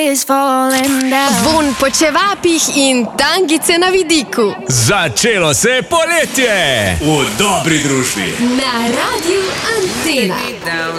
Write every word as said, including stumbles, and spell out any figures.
Vonj po čevapih in tangice na vidiku. Začelo se je poletje! V dobri družbi. Na Radiu Antena.